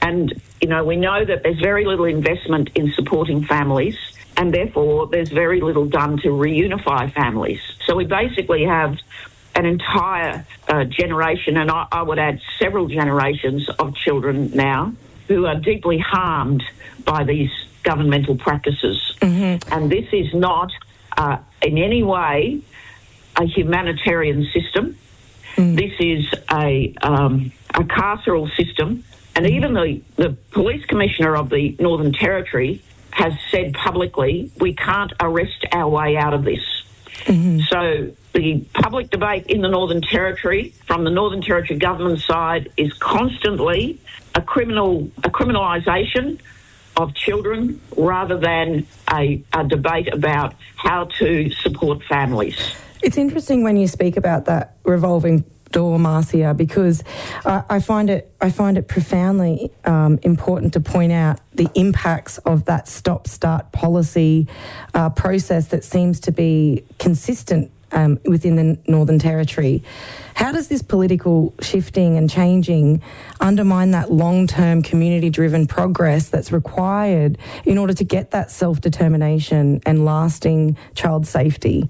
And, we know that there's very little investment in supporting families, and therefore there's very little done to reunify families. So we basically have an entire generation, and I would add several generations of children now, who are deeply harmed by these governmental practices. Mm-hmm. And this is not in any way a humanitarian system. Mm. This is a carceral system. And even the police commissioner of the Northern Territory has said publicly, we can't arrest our way out of this. Mm-hmm. So the public debate in the Northern Territory, from the Northern Territory government side, is constantly a criminalisation of children rather than a debate about how to support families. It's interesting when you speak about that revolving door, Marcia, because I find it profoundly important to point out the impacts of that stop-start policy process that seems to be consistent within the Northern Territory. How does this political shifting and changing undermine that long-term community-driven progress that's required in order to get that self-determination and lasting child safety?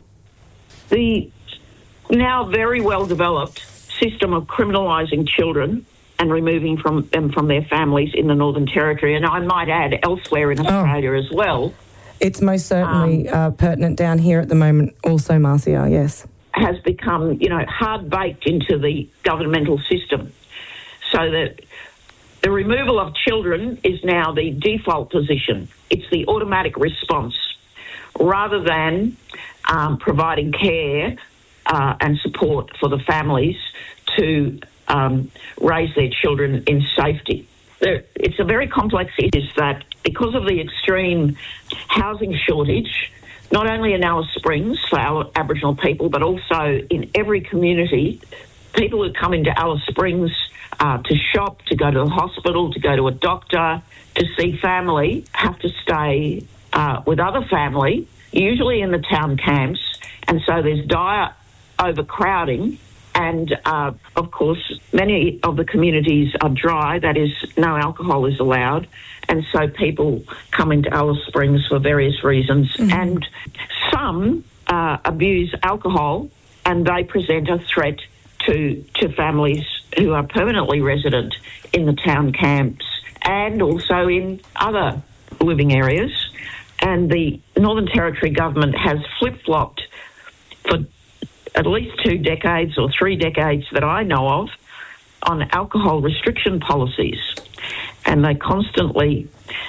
The now very well-developed system of criminalising children and removing them from their families in the Northern Territory, and I might add elsewhere in Australia as well. It's most certainly pertinent down here at the moment also, Marcia, yes. Has become, hard-baked into the governmental system, so that the removal of children is now the default position. It's the automatic response, rather than providing care and support for the families to raise their children in safety. It's a very complex issue that because of the extreme housing shortage, not only in Alice Springs for our Aboriginal people, but also in every community, people who come into Alice Springs to shop, to go to the hospital, to go to a doctor, to see family, have to stay with other family, usually in the town camps, and so there's dire overcrowding. And, of course, many of the communities are dry, that is, no alcohol is allowed, and so people come into Alice Springs for various reasons. Mm-hmm. And some abuse alcohol, and they present a threat to families who are permanently resident in the town camps and also in other living areas. And the Northern Territory government has flip-flopped for at least 2 decades or 3 decades that I know of on alcohol restriction policies. And they constantly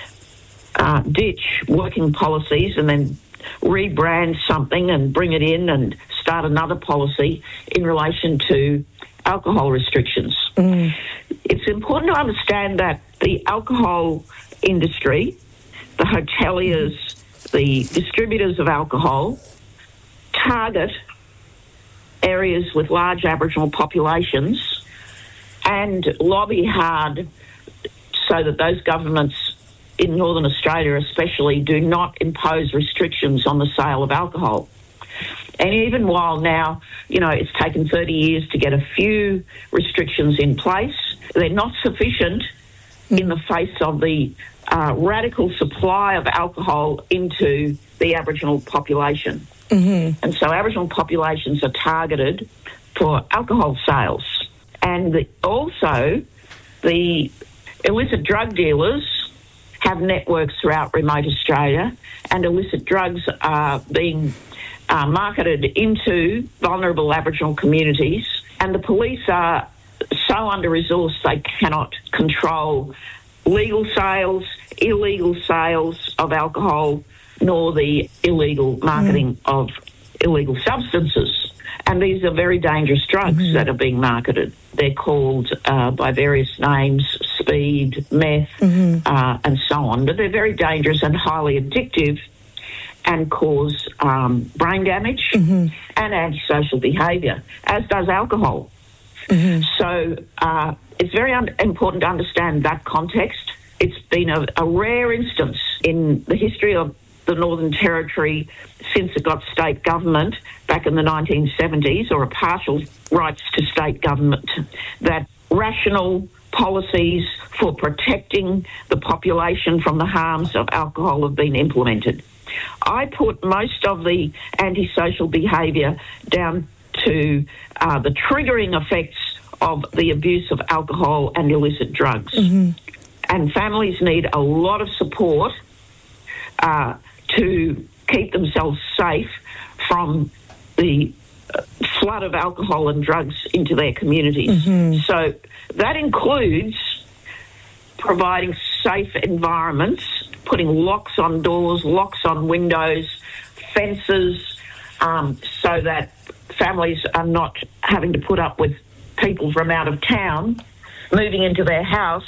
ditch working policies and then rebrand something and bring it in and start another policy in relation to alcohol restrictions. Mm. It's important to understand that the alcohol industry, the hoteliers, the distributors of alcohol, target areas with large Aboriginal populations and lobby hard so that those governments in Northern Australia especially do not impose restrictions on the sale of alcohol. And even while now, it's taken 30 years to get a few restrictions in place, they're not sufficient in the face of the radical supply of alcohol into the Aboriginal population. Mm-hmm. And so Aboriginal populations are targeted for alcohol sales. And also the illicit drug dealers have networks throughout remote Australia, and illicit drugs are being marketed into vulnerable Aboriginal communities, and the police are so under-resourced they cannot control legal sales, illegal sales of alcohol, nor the illegal marketing of illegal substances. And these are very dangerous drugs that are being marketed. They're called by various names, speed, meth, and so on. But they're very dangerous and highly addictive and cause brain damage and antisocial behaviour, as does alcohol. So it's very important to understand that context. It's been a rare instance in the history of the Northern Territory since it got state government back in the 1970s, or a partial rights to state government, that rational policies for protecting the population from the harms of alcohol have been implemented. I put most of the antisocial behaviour down to the triggering effects of the abuse of alcohol and illicit drugs. And families need a lot of support to keep themselves safe from the flood of alcohol and drugs into their communities. So that includes providing safe environments, putting locks on doors, locks on windows, fences, so that families are not having to put up with people from out of town moving into their house,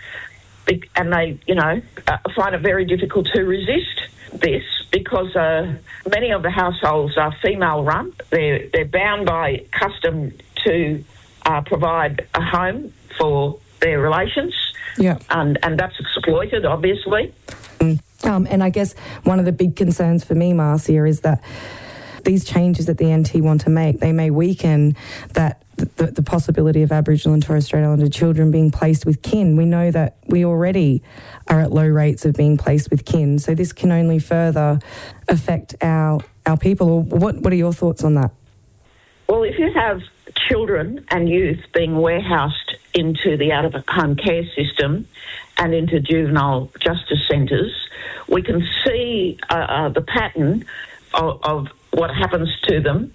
and they, find it very difficult to resist this because many of the households are female-run. They're bound by custom to provide a home for their relations, and that's exploited, obviously. And I guess one of the big concerns for me, Marcia, is that these changes that the NT want to make, they may weaken that the possibility of Aboriginal and Torres Strait Islander children being placed with kin. We know that we already are at low rates of being placed with kin, so this can only further affect our people. What are your thoughts on that? Well, if you have children and youth being warehoused into the out-of-home care system and into juvenile justice centres, we can see the pattern of what happens to them.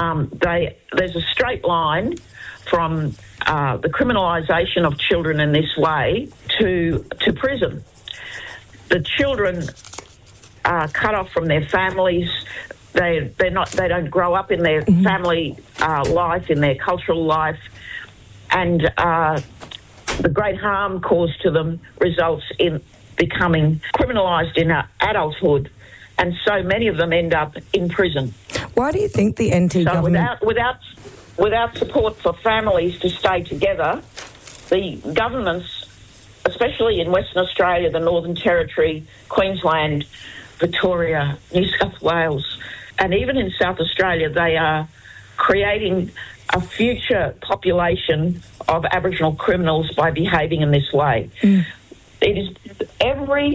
There's a straight line from the criminalisation of children in this way to prison. The children are cut off from their families. They don't grow up in their family life, in their cultural life, and the great harm caused to them results in becoming criminalised in adulthood. And so many of them end up in prison. Why do you think the NT government... Without support for families to stay together, the governments, especially in Western Australia, the Northern Territory, Queensland, Victoria, New South Wales, and even in South Australia, they are creating a future population of Aboriginal criminals by behaving in this way. It is every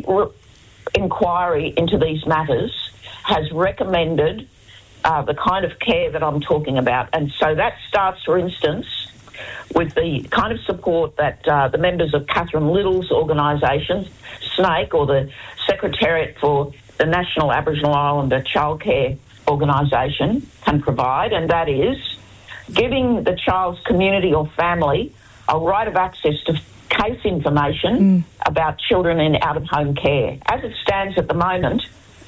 inquiry into these matters has recommended the kind of care that I'm talking about. And so that starts, for instance, with the kind of support that the members of Catherine Little's organisation, SNAKE, or the Secretariat for the National Aboriginal Islander Childcare Organisation, can provide, and that is giving the child's community or family a right of access to case information about children in out-of-home care. As it stands at the moment,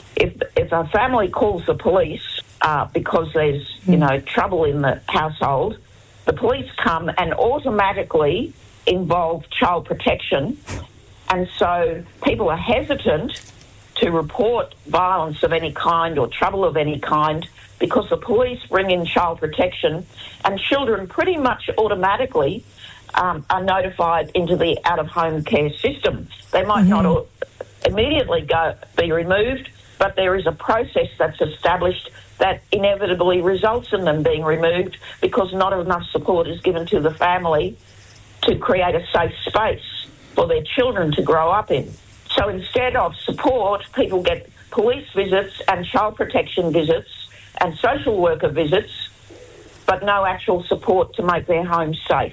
if a family calls the police because there's trouble in the household, the police come and automatically involve child protection, and so people are hesitant to report violence of any kind or trouble of any kind because the police bring in child protection, and children pretty much automatically are notified into the out-of-home care system. They might not immediately be removed, but there is a process that's established that inevitably results in them being removed because not enough support is given to the family to create a safe space for their children to grow up in. So instead of support, people get police visits and child protection visits and social worker visits, but no actual support to make their homes safe.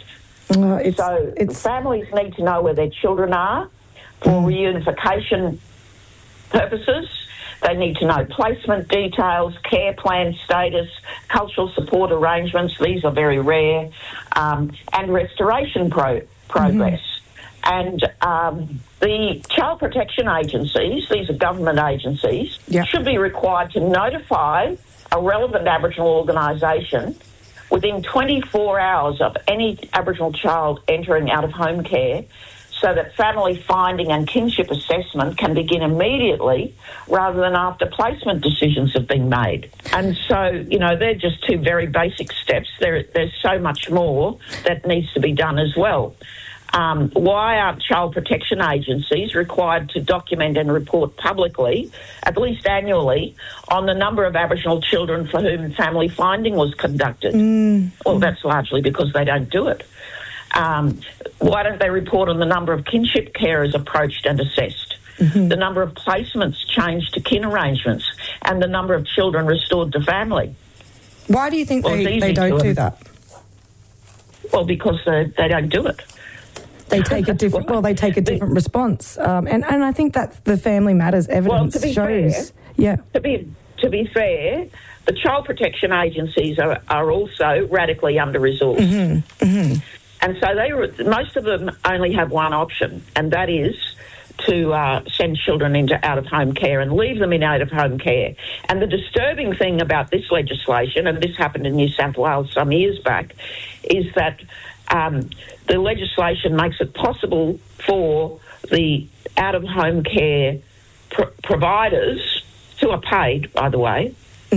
Families need to know where their children are for reunification purposes. They need to know placement details, care plan status, cultural support arrangements, these are very rare, and restoration progress. And the child protection agencies, these are government agencies, should be required to notify a relevant Aboriginal organisation within 24 hours of any Aboriginal child entering out-of-home care so that family finding and kinship assessment can begin immediately rather than after placement decisions have been made. And so, they're just two very basic steps. There's so much more that needs to be done as well. Why aren't child protection agencies required to document and report publicly, at least annually, on the number of Aboriginal children for whom family finding was conducted? Well, that's largely because they don't do it. Why don't they report on the number of kinship carers approached and assessed? Mm-hmm. The number of placements changed to kin arrangements, and the number of children restored to family. Why do you think they don't do that? Well, because they don't do it. They take a different. Well, they take a different response, and I think that the Family Matters evidence shows. To be fair, the child protection agencies are also radically under-resourced, and so most of them only have one option, and that is to send children into out-of-home care and leave them in out-of-home care. And the disturbing thing about this legislation, and this happened in New South Wales some years back, is that the legislation makes it possible for the out-of-home care providers, who are paid, by the way,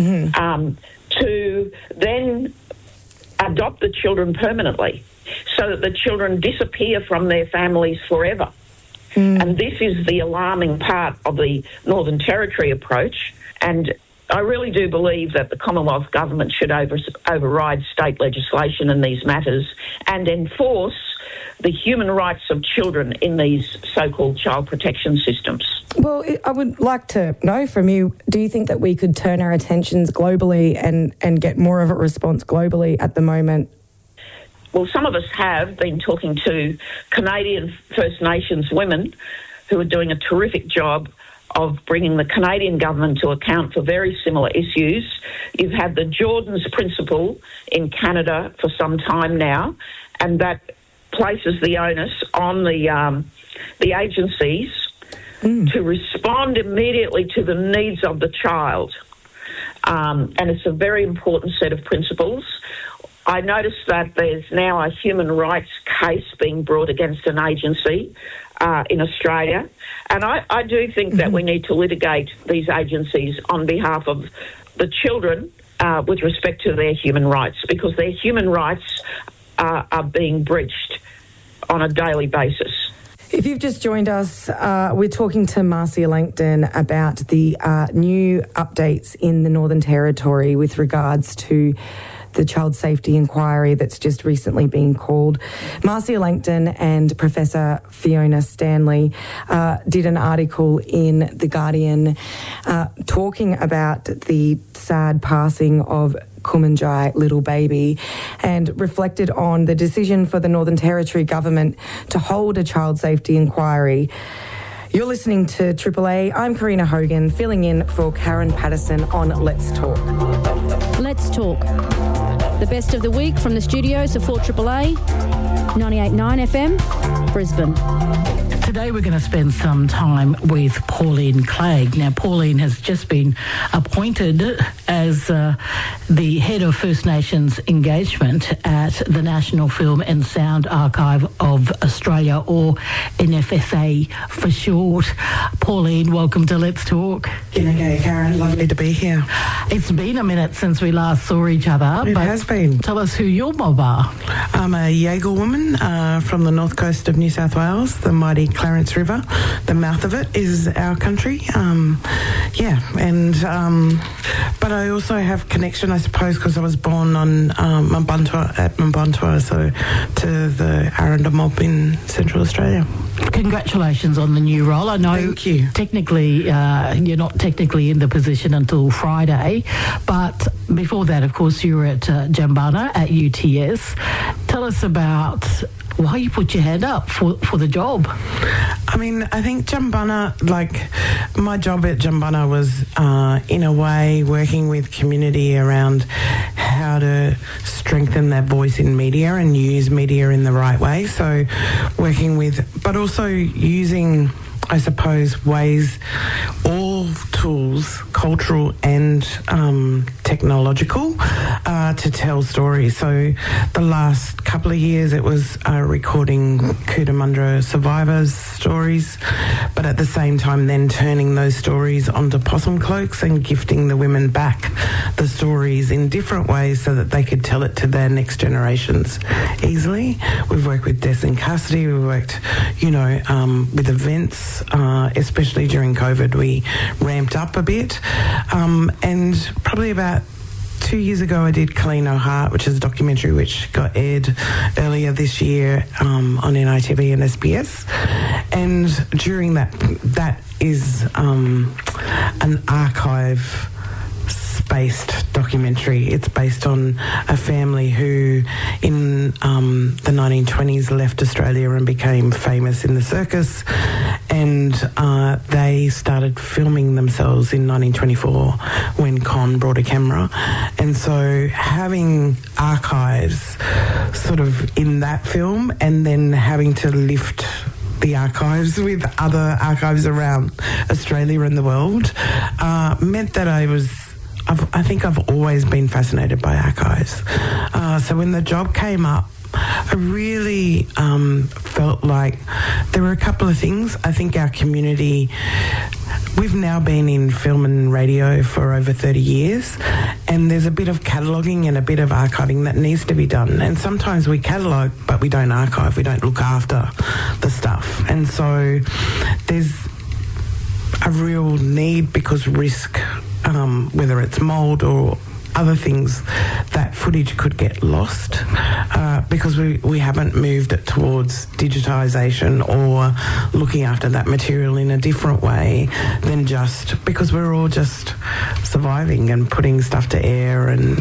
to then adopt the children permanently so that the children disappear from their families forever. And this is the alarming part of the Northern Territory approach. And I really do believe that the Commonwealth Government should override state legislation in these matters and enforce the human rights of children in these so-called child protection systems. Well, I would like to know from you, do you think that we could turn our attentions globally and get more of a response globally at the moment? Well, some of us have been talking to Canadian First Nations women who are doing a terrific job of bringing the Canadian government to account for very similar issues. You've had the Jordan's Principle in Canada for some time now, and that places the onus on the agencies to respond immediately to the needs of the child. And it's a very important set of principles. I noticed that there's now a human rights case being brought against an agency in Australia. And I do think that we need to litigate these agencies on behalf of the children with respect to their human rights, because their human rights are being breached on a daily basis. If you've just joined us, we're talking to Marcia Langton about the new updates in the Northern Territory with regards to the child safety inquiry that's just recently been called. Marcia Langton and Professor Fiona Stanley did an article in The Guardian talking about the sad passing of Kumanjai Little Baby, and reflected on the decision for the Northern Territory government to hold a child safety inquiry. You're listening to Triple A. I'm Karina Hogan, filling in for Karen Patterson on Let's Talk. Let's Talk. The best of the week from the studios of 4AAA, 98.9 FM, Brisbane. Today we're going to spend some time with Pauline Clegg. Now, Pauline has just been appointed as the head of First Nations engagement at the National Film and Sound Archive of Australia, or NFSA for short. Pauline, welcome to Let's Talk. G'day, Karen. Lovely to be here. It's been a minute since we last saw each other. It has been. Tell us who your mob are. I'm a Yaegel woman from the north coast of New South Wales, the mighty Clarence River. The mouth of it is our country. But I also have connection, I suppose, because I was born on Mambuntua, so to the Aranda mob in Central Australia. Congratulations on the new role. I know Thank you. Technically, you're not technically in the position until Friday, but before that, of course, you were at Jambana at UTS. Tell us about why you put your hand up for the job. I mean, I think Jambana, my job at Jambana was, in a way, working with community around how to strengthen their voice in media and use media in the right way. So working with, but also using, I suppose, ways, all tools, cultural and technological, to tell stories. So the last couple of years it was recording Cootamundra survivors' stories, but at the same time then turning those stories onto possum cloaks and gifting the women back the stories in different ways so that they could tell it to their next generations easily. We've worked with Deaths in Custody, we've worked, with events, especially during COVID, we ramped up a bit. And probably about 2 years ago, I did Clean No Heart, which is a documentary which got aired earlier this year on NITV and SBS. And during that is an archive-based documentary. It's based on a family who, in the 1920s, left Australia and became famous in the circus. And they started filming themselves in 1924 when Con brought a camera. And so having archives sort of in that film and then having to lift the archives with other archives around Australia and the world meant that I think I've always been fascinated by archives. So when the job came up, I really felt like there were a couple of things. I think our community, we've now been in film and radio for over 30 years, and there's a bit of cataloguing and a bit of archiving that needs to be done. And sometimes we catalogue, but we don't archive, we don't look after the stuff. And so there's a real need, because risk, whether it's mould or other things, that footage could get lost because we haven't moved it towards digitisation or looking after that material in a different way than just because we're all just surviving and putting stuff to air. And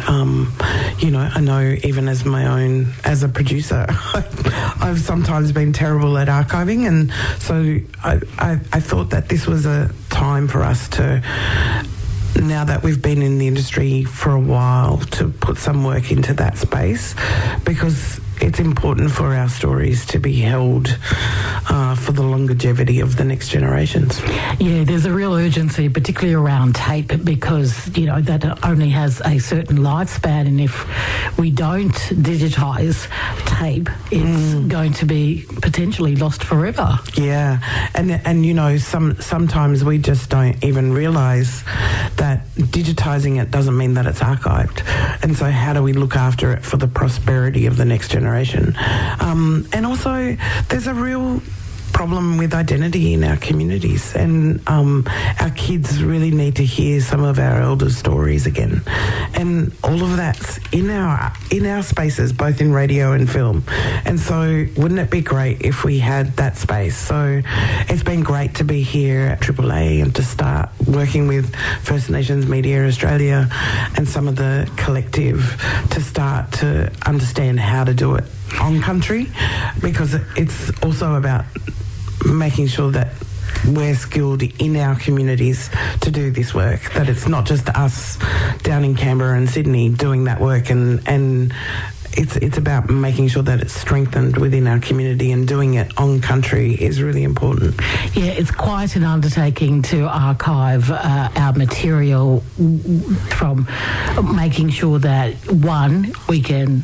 I know even as a producer, I've sometimes been terrible at archiving, and so I thought that this was a time for us to, now that we've been in the industry for a while, to put some work into that space, because it's important for our stories to be held for the longevity of the next generations. Yeah, there's a real urgency, particularly around tape, because, that only has a certain lifespan, and if we don't digitise tape, it's going to be potentially lost forever. Yeah, and sometimes we just don't even realise that digitising it doesn't mean that it's archived. And so how do we look after it for the prosperity of the next generation? And also, there's a real problem with identity in our communities, and our kids really need to hear some of our elders' stories again, and all of that's in our spaces, both in radio and film. And so wouldn't it be great if we had that space? So it's been great to be here at AAA and to start working with First Nations Media Australia and some of the collective to start to understand how to do it on country, because it's also about making sure that we're skilled in our communities to do this work, that it's not just us down in Canberra and Sydney doing that work, and it's about making sure that it's strengthened within our community, and doing it on country is really important. Yeah, it's quite an undertaking to archive our material, from making sure that, one, we can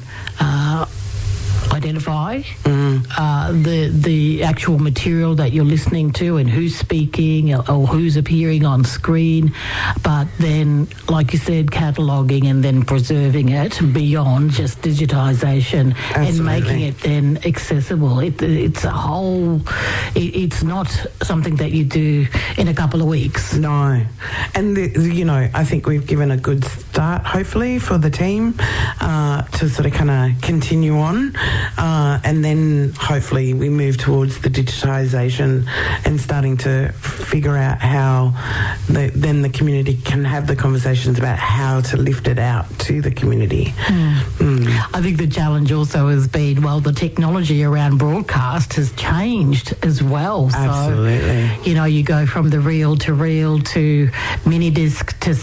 identify the actual material that you're listening to and who's speaking or who's appearing on screen, but then, like you said, cataloguing and then preserving it beyond just digitisation. Absolutely. And making it then accessible. It's a whole... It's not something that you do in a couple of weeks. No. And, I think we've given a good start, hopefully, for the team to sort of kind of continue on. And then hopefully we move towards the digitisation and starting to figure out how then the community can have the conversations about how to lift it out to the community. I think the challenge also has been, the technology around broadcast has changed as well. Absolutely. So, you go from the reel to mini disc to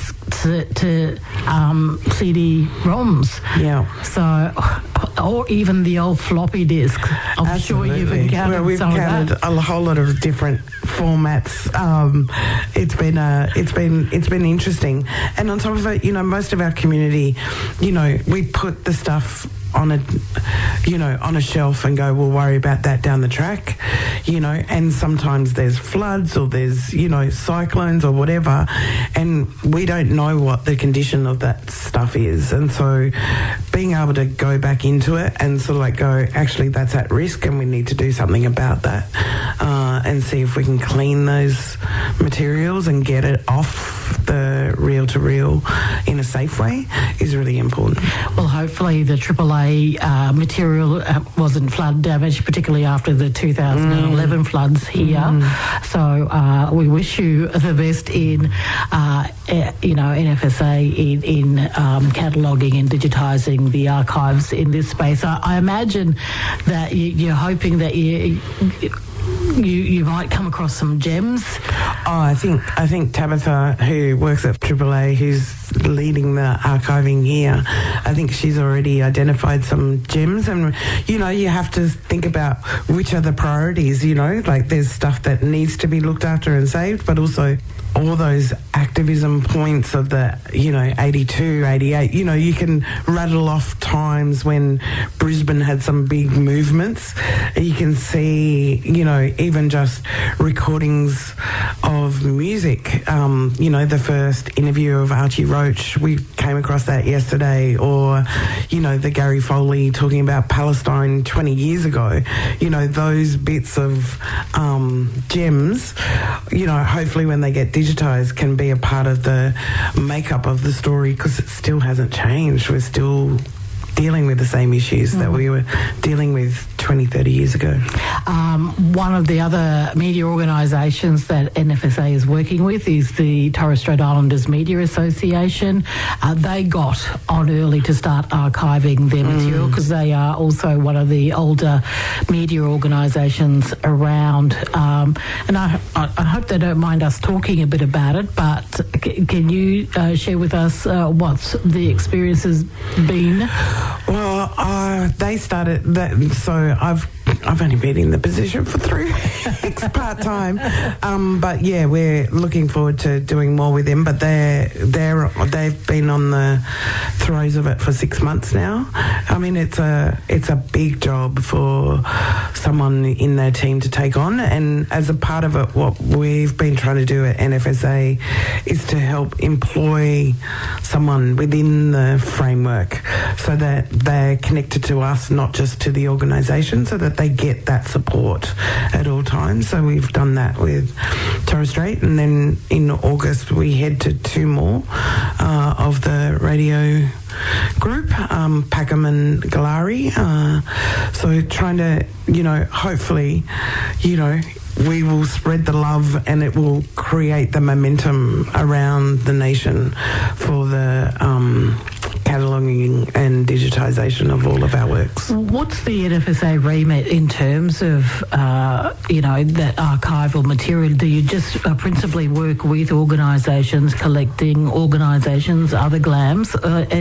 CD-ROMs. Yeah. So, or even the old floppy disk. I'm Absolutely. Sure you've encountered Well, we've some encountered of that. a whole lot of different formats. It's been interesting, and on top of it, most of our community, we put the stuff on a shelf and go, we'll worry about that down the track, and sometimes there's floods or there's, cyclones or whatever, and we don't know what the condition of that stuff is. And so being able to go back into it and sort of go, actually, that's at risk and we need to do something about that, and see if we can and clean those materials and get it off the reel-to-reel in a safe way is really important. Well, hopefully the AAA material wasn't flood damaged, particularly after the 2011 floods here. So we wish you the best in, NFSA in cataloguing and digitising the archives in this space. I imagine that you're hoping that you might come across some gems. I think Tabitha, who works at AAA, who's leading the archiving here, I think she's already identified some gems. And, you have to think about which are the priorities, like there's stuff that needs to be looked after and saved, but also all those activism points of the, 82, 88, you can rattle off times when Brisbane had some big movements. You can see, even just recordings of music, the first interview of Archie Roach, we came across that yesterday, or, the Gary Foley talking about Palestine 20 years ago, those bits of gems, hopefully when they get digitised can be a part of the makeup of the story, because it still hasn't changed. We're still dealing with the same issues that we were dealing with 20, 30 years ago. One of the other media organisations that NFSA is working with is the Torres Strait Islanders Media Association. They got on early to start archiving their material, because they are also one of the older media organisations around. And I hope they don't mind us talking a bit about it, but can you share with us what's the experience has been? Well, they started that, so I've only been in the position for 3 weeks part-time, but yeah, we're looking forward to doing more with them. But they've been on the throes of it for 6 months now. I mean, it's a big job for someone in their team to take on, and as a part of it, what we've been trying to do at NFSA is to help employ someone within the framework so that they're connected to us, not just to the organisation, so that they get that support at all times. So we've done that with Torres Strait, and then in August we head to 2 more of the radio group, Packham and Galari. So trying to, hopefully, we will spread the love and it will create the momentum around the nation for the cataloguing and digitisation of all of our works. What's the NFSA remit in terms of, that archival material? Do you just principally work with organisations, collecting organisations, other GLAMs,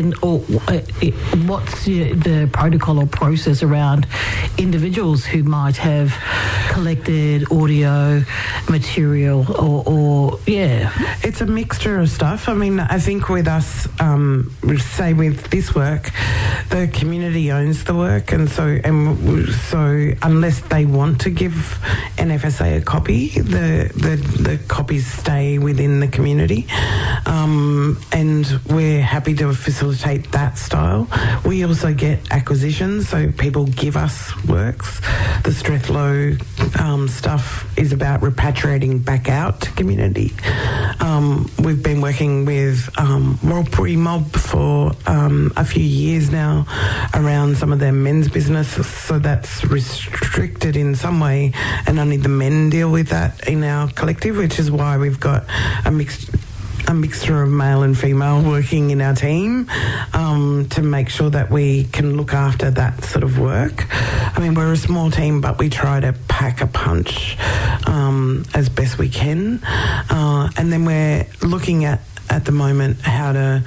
what's the protocol or process around individuals who might have collected audio material or It's a mixture of stuff. I mean, I think with us, say with this work, the community owns the work, and so unless they want to give NFSA a copy, the copies stay within the community, and we're happy to facilitate that style. We also get acquisitions, so people give us works. The Strethlow stuff is about repatriating back out to community. We've been working with Warlpiri Mob for a few years now around some of their men's business, so that's restricted in some way, and only the men deal with that in our collective, which is why we've got a mixture of male and female working in our team to make sure that we can look after that sort of work. I mean, we're a small team, but we try to pack a punch as best we can. And then we're looking at the moment how to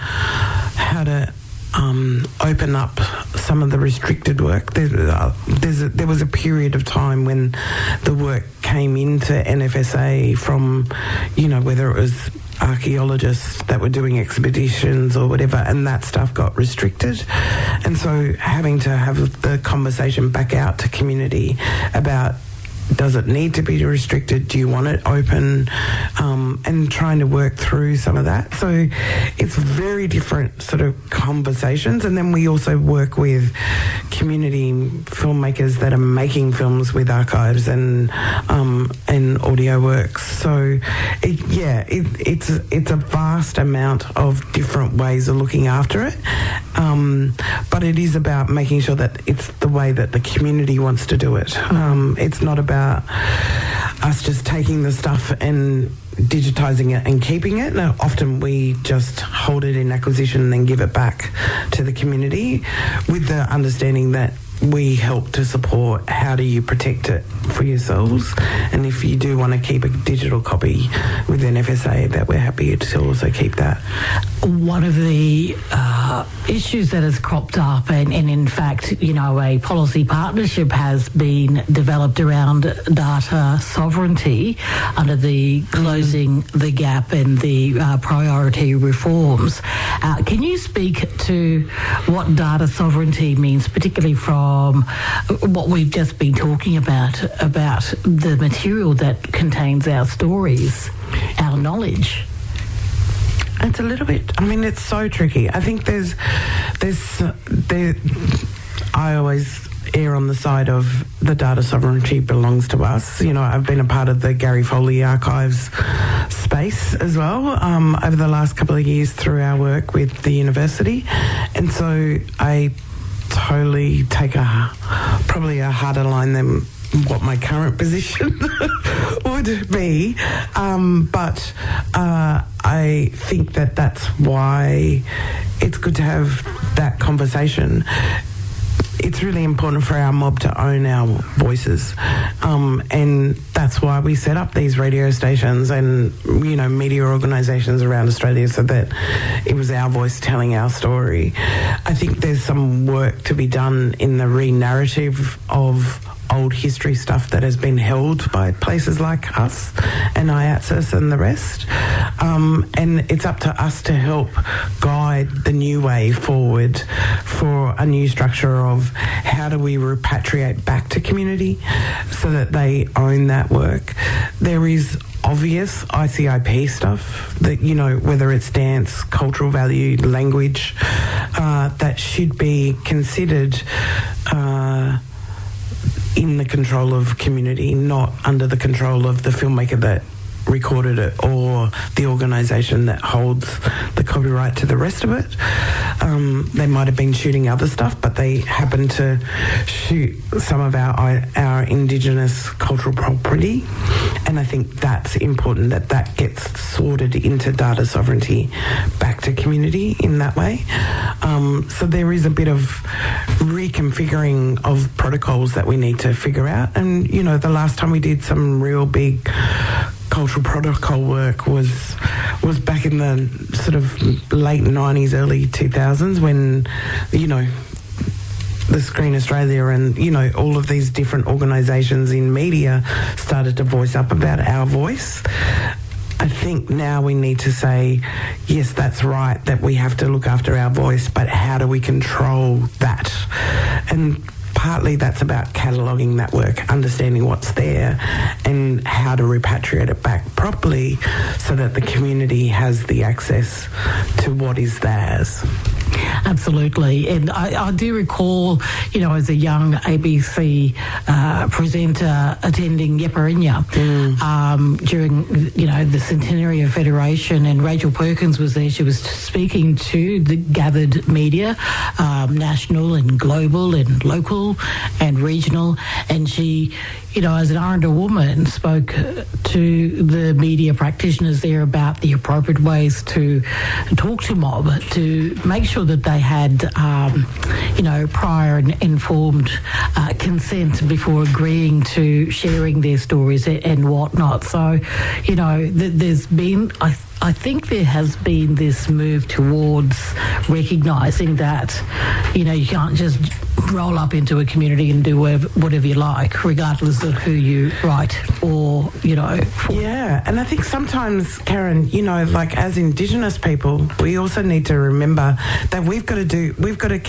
open up some of the restricted work. There was a period of time when the work came into NFSA from, whether it was archaeologists that were doing expeditions or whatever, and that stuff got restricted. And so having to have the conversation back out to community about Does it need to be restricted? Do you want it open? And trying to work through some of that. So it's very different sort of conversations. And then we also work with community filmmakers that are making films with archives and audio works. So it's a vast amount of different ways of looking after it. But it is about making sure that it's the way that the community wants to do it. It's not about us just taking the stuff and digitising it and keeping it. No, often we just hold it in acquisition and then give it back to the community with the understanding that we help to support how do you protect it for yourselves, and if you do want to keep a digital copy with an FSA, that we're happy to also keep that. One of the issues that has cropped up, and in fact, a policy partnership has been developed around data sovereignty under the Closing the Gap and the priority reforms. Can you speak to what data sovereignty means, particularly from what we've just been talking about the material that contains our stories, our knowledge? It's a little bit, it's so tricky. I think I always err on the side of the data sovereignty belongs to us. I've been a part of the Gary Foley Archives space as well over the last couple of years through our work with the university. And so I totally take probably a harder line than what my current position would be. But I think that's why it's good to have that conversation. It's really important for our mob to own our voices. And that's why we set up these radio stations and, media organisations around Australia, so that it was our voice telling our story. I think there's some work to be done in the re-narrative of old history stuff that has been held by places like us and IATSIS and the rest. And it's up to us to help guide the new way forward for a new structure of how do we repatriate back to community so that they own that work. There is obvious ICIP stuff that, whether it's dance, cultural value, language, that should be considered in the control of community, not under the control of the filmmaker that recorded it or the organisation that holds the copyright to the rest of it. They might have been shooting other stuff, but they happen to shoot some of our Indigenous cultural property, and I think that's important that gets sorted into data sovereignty back to community in that way. So there is a bit of reconfiguring of protocols that we need to figure out, and the last time we did some real big cultural protocol work was back in the sort of late 90s, early 2000s when, the Screen Australia and, all of these different organisations in media started to voice up about our voice. I think now we need to say, yes, that's right, that we have to look after our voice, but how do we control that? And partly that's about cataloguing that work, understanding what's there and how to repatriate it back properly so that the community has the access to what is theirs. Absolutely. And I do recall, as a young ABC presenter attending Yeparinya during, the centenary of Federation, and Rachel Perkins was there. She was speaking to the gathered media, national and global and local and regional, and she, as an Aranda woman, spoke to the media practitioners there about the appropriate ways to talk to mob, to make sure that they had, prior and informed consent before agreeing to sharing their stories and whatnot. So, there's been, I think there has been this move towards recognising that, you can't just roll up into a community and do whatever you like, regardless of who you write or, Yeah, and I think sometimes, Karen, as Indigenous people, we also need to remember that we've got to keep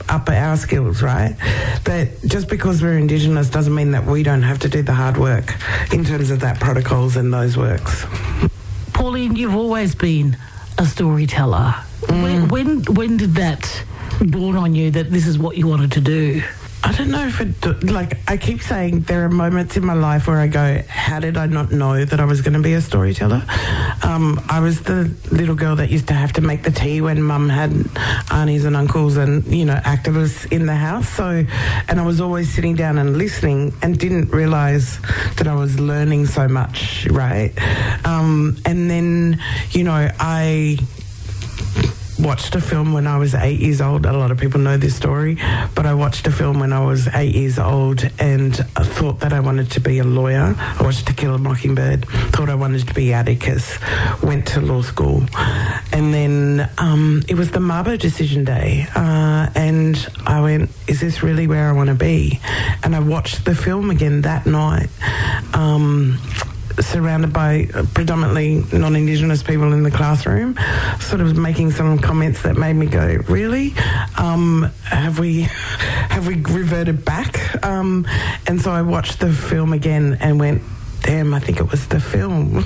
up our skills, right? That just because we're Indigenous doesn't mean that we don't have to do the hard work in terms of that protocols and those works. Pauline, you've always been a storyteller. When did that dawn on you that this is what you wanted to do? I don't know if I keep saying there are moments in my life where I go, how did I not know that I was going to be a storyteller? I was the little girl that used to have to make the tea when mum had aunties and uncles and, activists in the house. So, and I was always sitting down and listening and didn't realise that I was learning so much, right? And then, I watched a film when I was 8 years old. A lot of people know this story, but I watched a film when I was 8 years old and I thought that I wanted to be a lawyer. I watched To Kill a Mockingbird, thought I wanted to be Atticus, went to law school. And then it was the Mabo decision day and I went, is this really where I want to be? And I watched the film again that night. Surrounded by predominantly non-Indigenous people in the classroom, sort of making some comments that made me go, really? Have we reverted back? And so I watched the film again and went, damn, I think it was the film.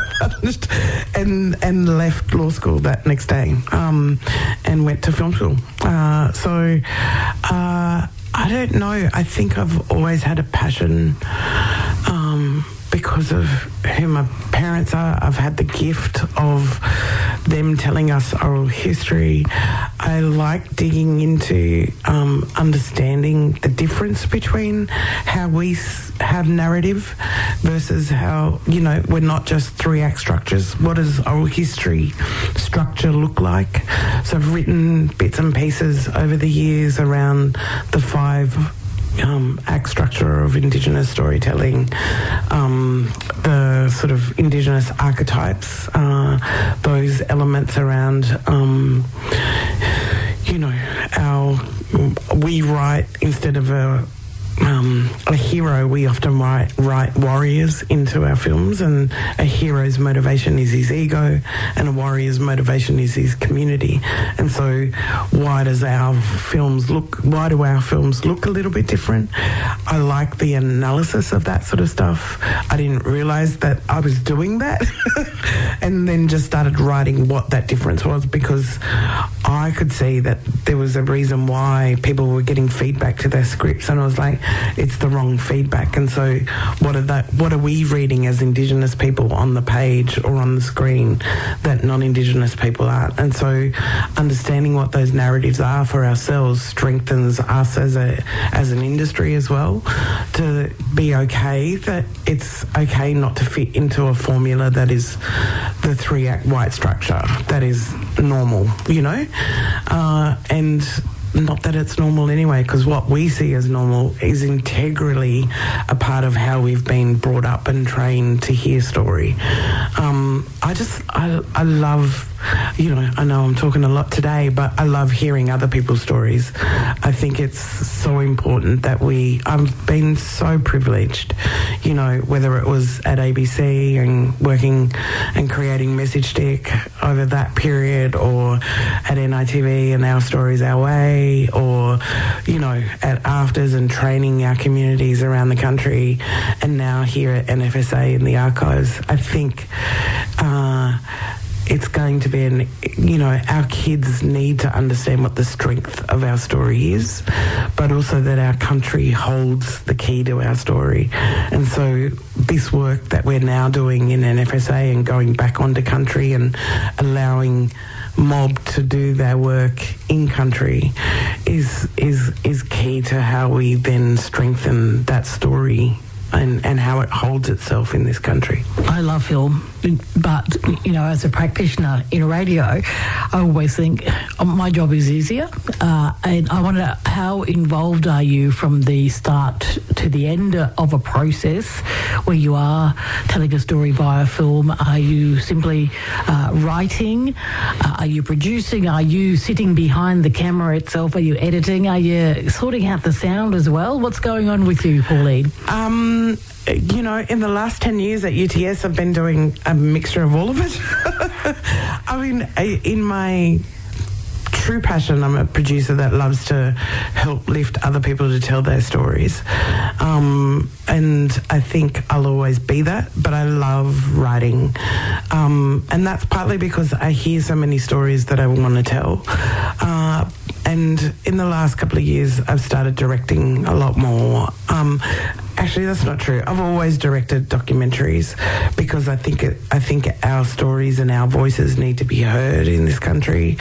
and left law school that next day and went to film school. So I don't know. I think I've always had a passion because of who my parents are. I've had the gift of them telling us oral history. I like digging into understanding the difference between how we have narrative versus how, we're not just three-act structures. What does oral history structure look like? So I've written bits and pieces over the years around the 5 act structure of Indigenous storytelling, the sort of Indigenous archetypes, those elements around, we write instead of a hero, we often write warriors into our films, and a hero's motivation is his ego and a warrior's motivation is his community. And so why do our films look a little bit different? I like the analysis of that sort of stuff. I didn't realise that I was doing that and then just started writing what that difference was, because I could see that there was a reason why people were getting feedback to their scripts, and I was like, it's the wrong feedback. And so what are we reading as Indigenous people on the page or on the screen that non-Indigenous people aren't? And so understanding what those narratives are for ourselves strengthens us as an industry as well, to be okay that it's okay not to fit into a formula that is the 3-act white structure that is normal, and not that it's normal anyway, because what we see as normal is integrally a part of how we've been brought up and trained to hear story. I love, I know I'm talking a lot today, but I love hearing other people's stories. I think it's so important that I've been so privileged, whether it was at ABC and working and creating Message Stick over that period, or at NITV and Our Stories Our Way, or, at AFTRS and training our communities around the country, and now here at NFSA in the archives. I think it's going to be our kids need to understand what the strength of our story is, but also that our country holds the key to our story. And so this work that we're now doing in NFSA and going back onto country and allowing mob to do their work in country is key to how we then strengthen that story and how it holds itself in this country. I love film, but, as a practitioner in radio, I always think my job is easier. And I wonder, how involved are you from the start to the end of a process where you are telling a story via film? Are you simply writing? Are you producing? Are you sitting behind the camera itself? Are you editing? Are you sorting out the sound as well? What's going on with you, Pauline? In the last 10 years at UTS, I've been doing a mixture of all of it. I mean, in my true passion. I'm a producer that loves to help lift other people to tell their stories. And I think I'll always be that, but I love writing. And that's partly because I hear so many stories that I want to tell. And in the last couple of years, I've started directing a lot more. Actually, that's not true. I've always directed documentaries because I think our stories and our voices need to be heard in this country.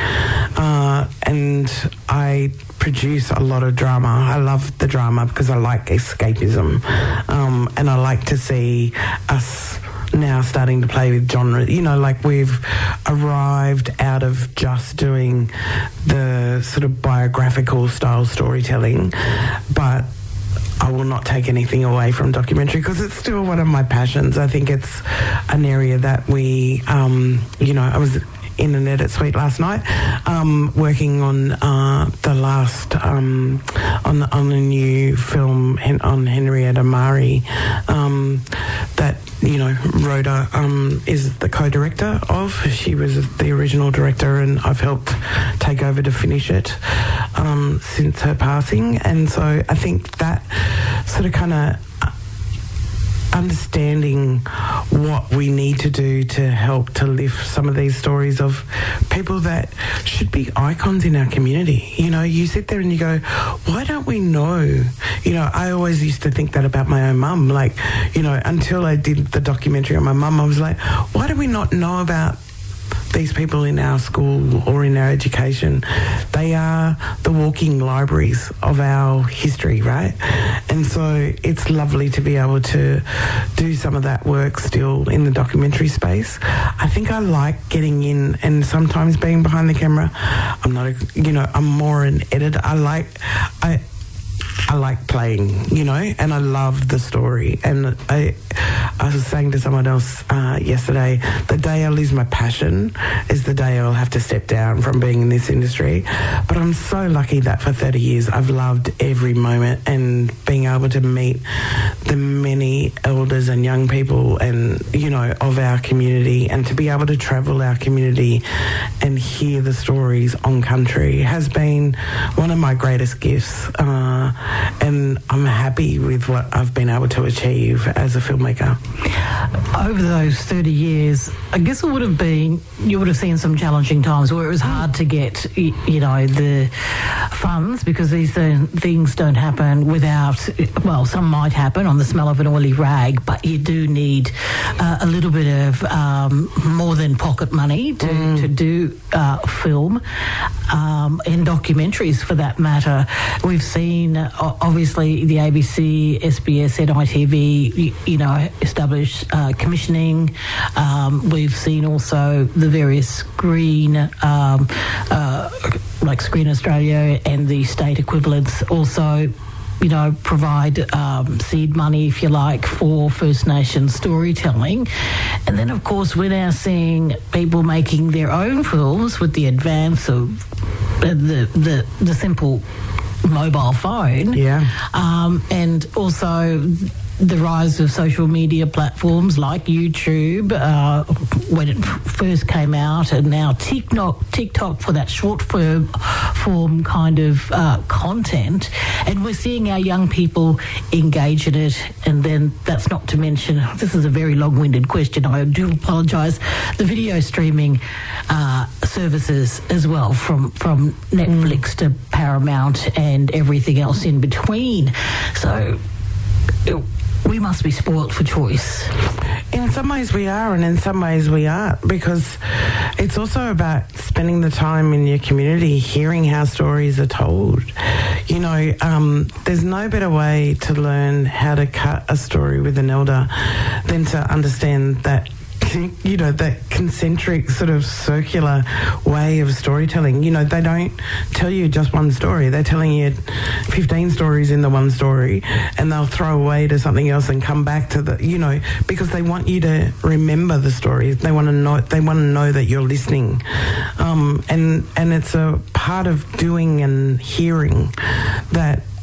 And I produce a lot of drama. I love the drama because I like escapism. And I like to see us now starting to play with genre. You know, like we've arrived out of just doing the sort of biographical style storytelling, but I will not take anything away from documentary because it's still one of my passions. I think it's an area that we, I was in an edit suite last night, working on the last on a new film on Henrietta Mari that Rhoda is the co-director of. She was the original director, and I've helped take over to finish it since her passing. And so I think that sort of kind of understanding what we need to do to help to lift some of these stories of people that should be icons in our community. You know, you sit there and you go, why don't we know? You know, I always used to think that about my own mum. Like, you know, until I did the documentary on my mum, I was like, why do we not know about these people in our school or in our education? They are the walking libraries of our history, right? And so it's lovely to be able to do some of that work still in the documentary space. I think I like getting in and sometimes being behind the camera. I'm more an editor. I like playing, and I love the story. And I was saying to someone else yesterday, the day I lose my passion is the day I'll have to step down from being in this industry. But I'm so lucky that for 30 years I've loved every moment and being able to meet the many elders and young people and, of our community, and to be able to travel our community and hear the stories on country has been one of my greatest gifts. And I'm happy with what I've been able to achieve as a filmmaker. Over those 30 years, I guess you would have seen some challenging times where it was hard to get, the funds, because these things don't happen without, some might happen on the smell of an oily rag, but you do need a little bit of more than pocket money to do film and documentaries for that matter. We've seen, obviously, the ABC, SBS, NITV, establish commissioning. We've seen also the various Screen, like Screen Australia and the state equivalents also, provide seed money, if you like, for First Nations storytelling. And then, of course, we're now seeing people making their own films with the advance of the simple mobile phone. Yeah. And also the rise of social media platforms like YouTube when it first came out, and now TikTok for that short form kind of content. And we're seeing our young people engage in it. And then that's not to mention, this is a very long-winded question, I do apologise, the video streaming services as well, from Netflix to Paramount and everything else in between. So we must be spoilt for choice. In some ways we are, and in some ways we aren't, because it's also about spending the time in your community hearing how stories are told. There's no better way to learn how to cut a story with an elder than to understand that that concentric sort of circular way of storytelling. They don't tell you just one story. They're telling you 15 stories in the one story, and they'll throw away to something else and come back to because they want you to remember the story. They want to know that you're listening. And it's a part of doing and hearing that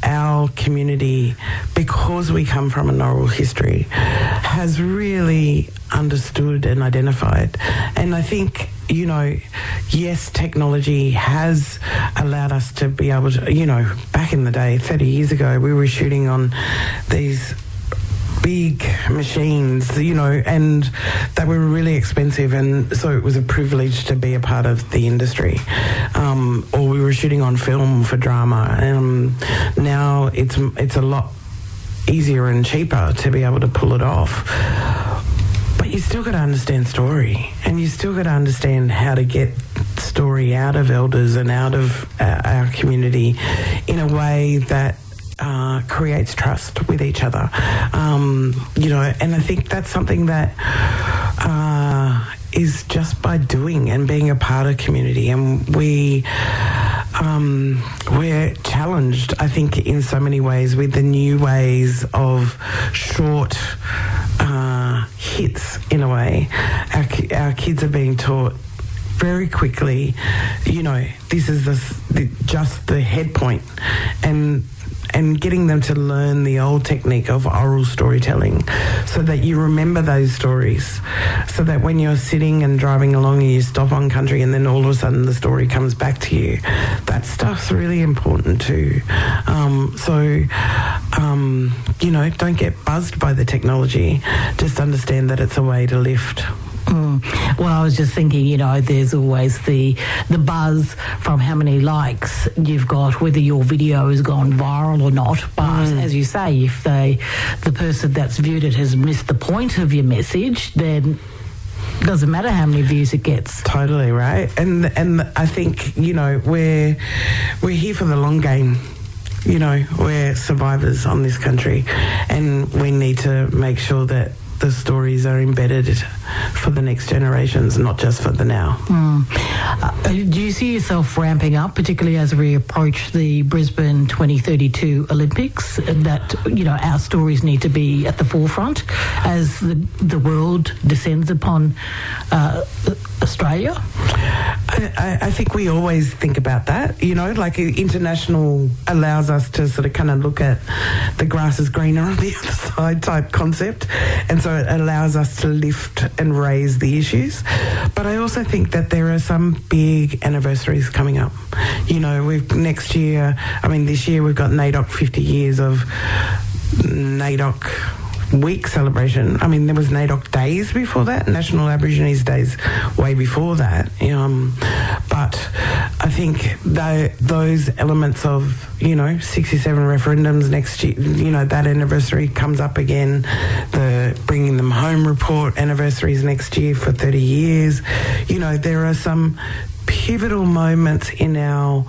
our community, because we come from an oral history, has really understood and identified. And I think, you know, yes, technology has allowed us to be able to, you know, back in the day, 30 years ago, we were shooting on these big machines, you know, and they were really expensive, and so it was a privilege to be a part of the industry. Or we were shooting on film for drama. Now it's a lot easier and cheaper to be able to pull it off. But you still got to understand story, and you still got to understand how to get story out of elders and out of our community in a way that creates trust with each other. You know, and I think that's something that is just by doing and being a part of community. And we're challenged, I think, in so many ways with the new ways of short hits, in a way. Our kids are being taught very quickly, you know, this is just the head point, and getting them to learn the old technique of oral storytelling so that you remember those stories, so that when you're sitting and driving along and you stop on country and then all of a sudden the story comes back to you. That stuff's really important too. You know, don't get buzzed by the technology. Just understand that it's a way to lift. Well, I was just thinking, you know, there's always the buzz from how many likes you've got, whether your video has gone viral or not. But as you say, if the person that's viewed it has missed the point of your message, then it doesn't matter how many views it gets. Totally right. And I think, you know, we're here for the long game. You know, we're survivors on this country, and we need to make sure that the stories are embedded for the next generations, not just for the now. Do you see yourself ramping up, particularly as we approach the Brisbane 2032 Olympics, that, you know, our stories need to be at the forefront as the world descends upon Australia? I think we always think about that, you know, like international allows us to sort of kind of look at the grass is greener on the other side type concept, and so it allows us to lift and raise the issues. But I also think that there are some big anniversaries coming up. You know, this year we've got NAIDOC 50 years of NAIDOC week celebration. I mean, there was NAIDOC Days before that, National Aborigines Days way before that. But I think those elements of, you know, 67 referendums next year, you know, that anniversary comes up again. The Bringing Them Home report anniversaries next year for 30 years. You know, there are some pivotal moments in our,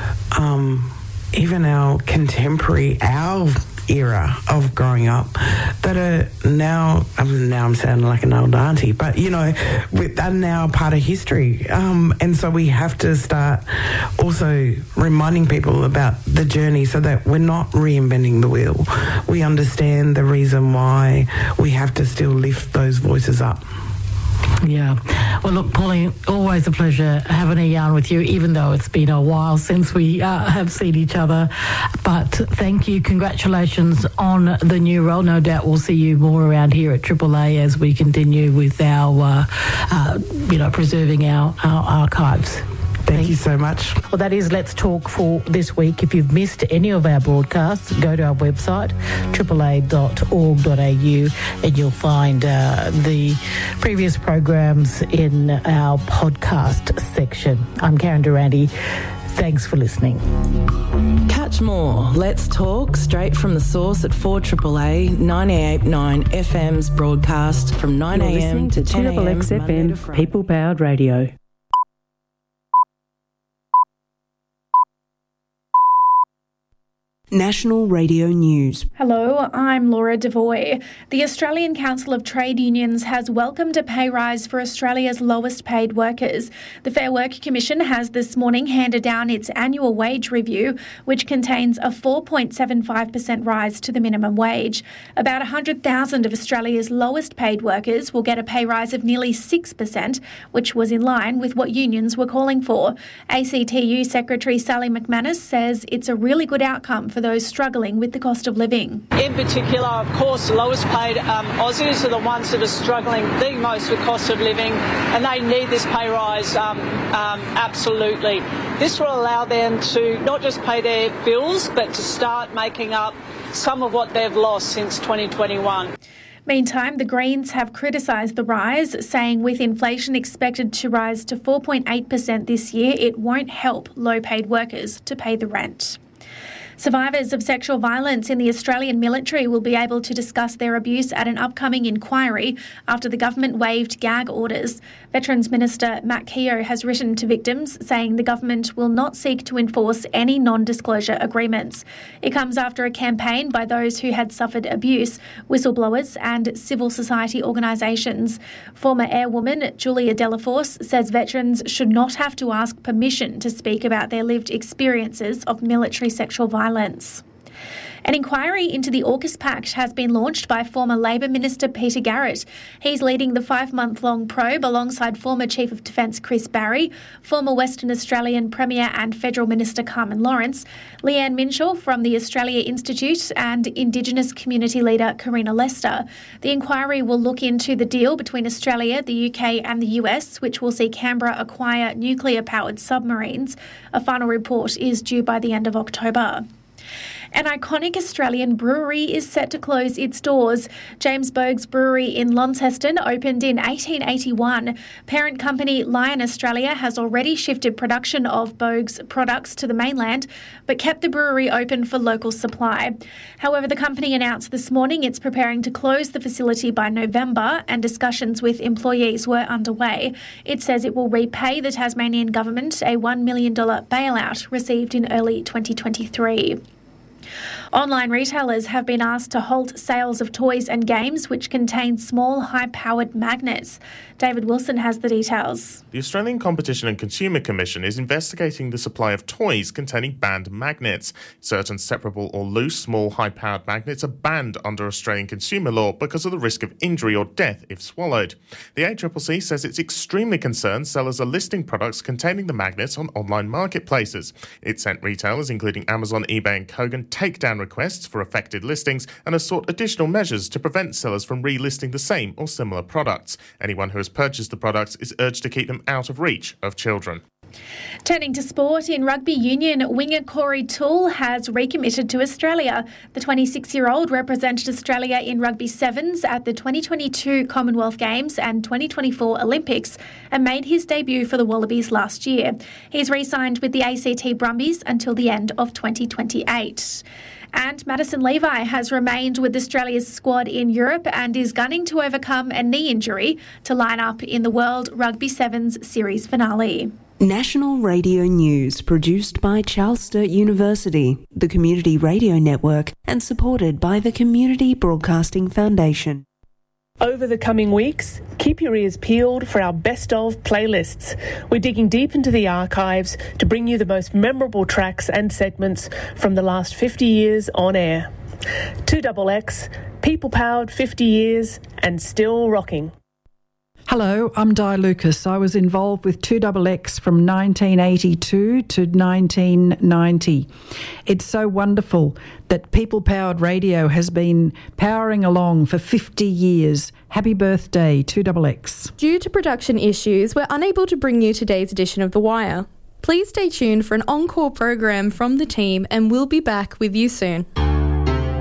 even our contemporary, our era of growing up that are now I'm sounding like an old auntie, but, you know, are now part of history. And so we have to start also reminding people about the journey so that we're not reinventing the wheel. We understand the reason why we have to still lift those voices up. Yeah. Well, look, Pauline, always a pleasure having a yarn with you, even though it's been a while since we have seen each other. But thank you. Congratulations on the new role. No doubt we'll see you more around here at AAA as we continue with our, preserving our archives. Thank you so much. Well, that is Let's Talk for this week. If you've missed any of our broadcasts, go to our website, aaa.org.au, and you'll find the previous programs in our podcast section. I'm Karen Durante. Thanks for listening. Catch more Let's Talk straight from the source at 4AAA 98.9 FM's broadcast from 9 a.m. to 10 a.m. XFM, people-powered radio. National Radio News. Hello, I'm Laura Devoy. The Australian Council of Trade Unions has welcomed a pay rise for Australia's lowest paid workers. The Fair Work Commission has this morning handed down its annual wage review, which contains a 4.75% rise to the minimum wage. About 100,000 of Australia's lowest paid workers will get a pay rise of nearly 6%, which was in line with what unions were calling for. ACTU Secretary Sally McManus says it's a really good outcome for for those struggling with the cost of living. In particular, of course, the lowest paid Aussies are the ones that are struggling the most with cost of living, and they need this pay rise absolutely. This will allow them to not just pay their bills, but to start making up some of what they've lost since 2021. Meantime, the Greens have criticised the rise, saying with inflation expected to rise to 4.8% this year, it won't help low-paid workers to pay the rent. Survivors of sexual violence in the Australian military will be able to discuss their abuse at an upcoming inquiry after the government waived gag orders. Veterans Minister Matt Keogh has written to victims saying the government will not seek to enforce any non-disclosure agreements. It comes after a campaign by those who had suffered abuse, whistleblowers and civil society organisations. Former airwoman Julia Delaforce says veterans should not have to ask permission to speak about their lived experiences of military sexual violence. An inquiry into the AUKUS Pact has been launched by former Labor Minister Peter Garrett. He's leading the 5-month-long probe alongside former Chief of Defence Chris Barry, former Western Australian Premier and Federal Minister Carmen Lawrence, Leanne Minshaw from the Australia Institute and Indigenous community leader Karina Lester. The inquiry will look into the deal between Australia, the UK and the US, which will see Canberra acquire nuclear-powered submarines. A final report is due by the end of October. An iconic Australian brewery is set to close its doors. James Boag's Brewery in Launceston opened in 1881. Parent company Lion Australia has already shifted production of Boag's products to the mainland, but kept the brewery open for local supply. However, the company announced this morning it's preparing to close the facility by November, and discussions with employees were underway. It says it will repay the Tasmanian government a $1 million bailout received in early 2023. Online retailers have been asked to halt sales of toys and games which contain small, high-powered magnets. David Wilson has the details. The Australian Competition and Consumer Commission is investigating the supply of toys containing banned magnets. Certain separable or loose, small, high-powered magnets are banned under Australian consumer law because of the risk of injury or death if swallowed. The ACCC says it's extremely concerned sellers are listing products containing the magnets on online marketplaces. It sent retailers, including Amazon, eBay and Kogan, takedown requests for affected listings and has sought additional measures to prevent sellers from relisting the same or similar products. Anyone who has purchased the products is urged to keep them out of reach of children. Turning to sport, in rugby union, winger Corey Toole has recommitted to Australia. The 26-year-old represented Australia in rugby sevens at the 2022 Commonwealth Games and 2024 Olympics and made his debut for the Wallabies last year. He's re-signed with the ACT Brumbies until the end of 2028. And Madison Levi has remained with Australia's squad in Europe and is gunning to overcome a knee injury to line up in the World Rugby Sevens series finale. National Radio News, produced by Charles Sturt University, the Community Radio Network, and supported by the Community Broadcasting Foundation. Over the coming weeks, keep your ears peeled for our best of playlists. We're digging deep into the archives to bring you the most memorable tracks and segments from the last 50 years on air. 2XX, people-powered 50 years and still rocking. Hello, I'm Di Lucas. I was involved with 2XX from 1982 to 1990. It's so wonderful that people-powered radio has been powering along for 50 years. Happy birthday, 2XX. Due to production issues, we're unable to bring you today's edition of The Wire. Please stay tuned for an encore program from the team and we'll be back with you soon.